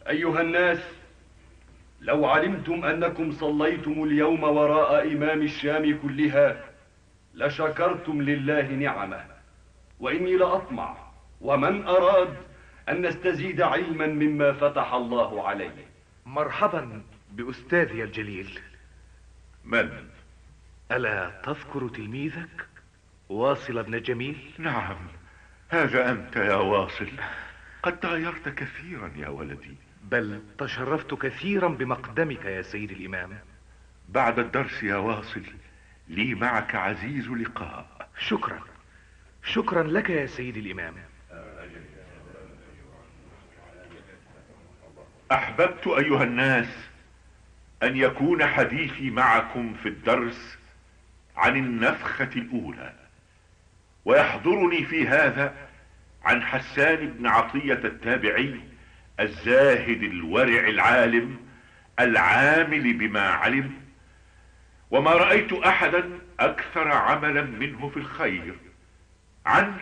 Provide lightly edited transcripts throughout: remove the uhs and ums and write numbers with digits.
أيها الناس، لو علمتم أنكم صليتم اليوم وراء إمام الشام كلها لشكرتم لله نعمه، وإني لأطمع ومن أراد أن نستزيد علما مما فتح الله عليه. مرحبا بأستاذي الجليل. من؟ ألا تذكر تلميذك واصل بن جميل؟ نعم، هذا أنت يا واصل. قد تغيرت كثيرا يا ولدي. بل تشرفت كثيرا بمقدمك يا سيد الإمام. بعد الدرس يا واصل لي معك عزيز لقاء. شكرا، شكرا لك يا سيد الإمام. أحببت أيها الناس أن يكون حديثي معكم في الدرس عن النفخة الأولى، ويحضرني في هذا عن حسان بن عطية التابعي الزاهد الورع العالم العامل بما علم، وما رأيت أحدا أكثر عملا منه في الخير. عنه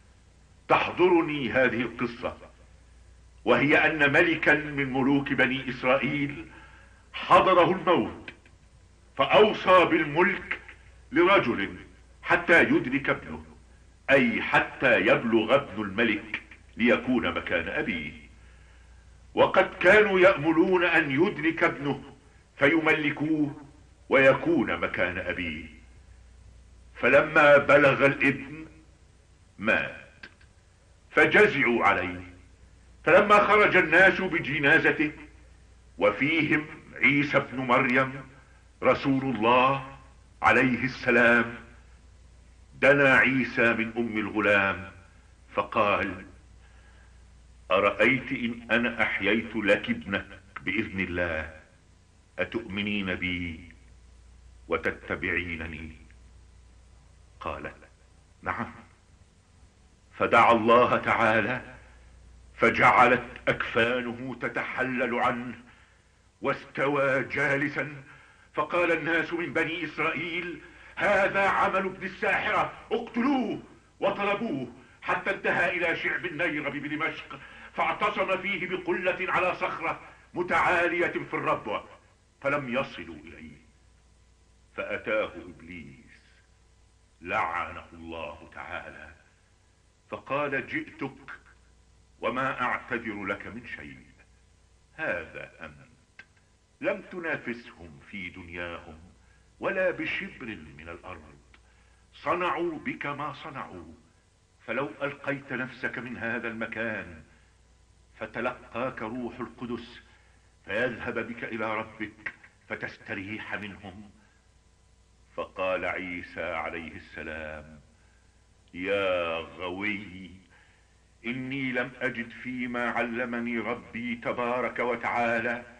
تحضرني هذه القصة، وهي أن ملكا من ملوك بني إسرائيل حضره الموت، فأوصى بالملك لرجل حتى يدرك ابنه، أي حتى يبلغ ابن الملك ليكون مكان أبيه. وقد كانوا يأملون أن يدرك ابنه فيملكوه ويكون مكان أبيه. فلما بلغ الابن مات، فجزعوا عليه. فلما خرج الناس بجنازته وفيهم عيسى ابن مريم رسول الله عليه السلام، دنا عيسى من أم الغلام فقال: أرأيت إن أنا أحييت لك ابنك بإذن الله أتؤمنين بي وتتبعينني؟ قالت: نعم. فدعا الله تعالى فجعلت أكفانه تتحلل عنه واستوى جالسا، فقال الناس من بني إسرائيل: هذا عمل ابن الساحرة، اقتلوه. وطلبوه حتى انتهى إلى شعب النيرب بدمشق، فاعتصم فيه بقلة على صخرة متعالية في الربوة، فلم يصلوا إليه. فأتاه إبليس لعنه الله تعالى فقال: جئتك وما أعتذر لك من شيء. هذا أنت لم تنافسهم في دنياهم ولا بشبر من الأرض، صنعوا بك ما صنعوا، فلو ألقيت نفسك من هذا المكان فتلقاك روح القدس فيذهب بك إلى ربك فتستريح منهم. فقال عيسى عليه السلام: يا غوي، إني لم أجد فيما علمني ربي تبارك وتعالى